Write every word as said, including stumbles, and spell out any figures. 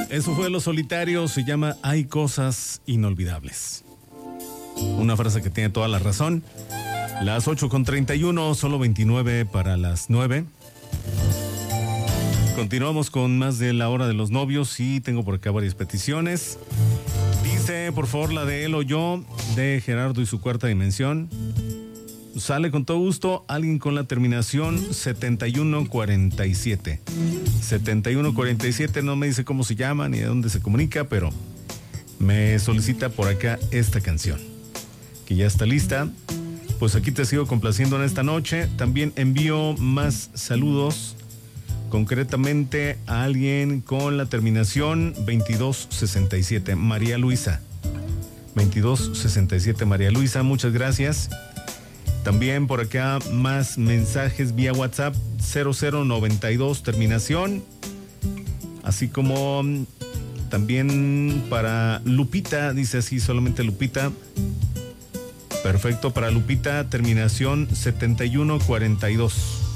Eso fue Los Solitarios, se llama Hay cosas inolvidables. Una frase que tiene toda la razón. Las ocho con treinta y uno, solo veintinueve para las nueve. Continuamos con más de la hora de los novios y tengo por acá varias peticiones. Dice, por favor, la de Él o Yo, de Gerardo y su cuarta dimensión. Sale con todo gusto alguien con la terminación setenta y uno cuarenta y siete. setenta y uno cuarenta y siete, no me dice cómo se llama ni de dónde se comunica, pero me solicita por acá esta canción, que ya está lista. Pues aquí te sigo complaciendo en esta noche. También envío más saludos, concretamente a alguien con la terminación veintidós sesenta y siete, María Luisa. veintidós sesenta y siete, María Luisa, muchas gracias. También por acá más mensajes vía WhatsApp, cero cero noventa y dos terminación, así como también para Lupita, dice así solamente Lupita. Perfecto, para Lupita terminación setenta y uno cuarenta y dos.